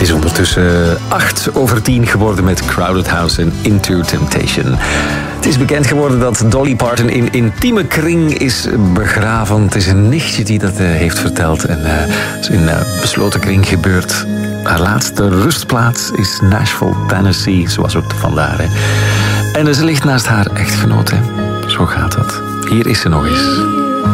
is ondertussen 8:10 geworden met Crowded House en Into Temptation. Het is bekend geworden dat Dolly Parton in intieme kring is begraven. Het is een nichtje die dat heeft verteld. En het is in besloten kring gebeurd. Haar laatste rustplaats is Nashville, Tennessee. Ze was ook vandaar. Hè. En ze ligt naast haar echtgenoot. Hè. Zo gaat dat. Hier is ze nog eens.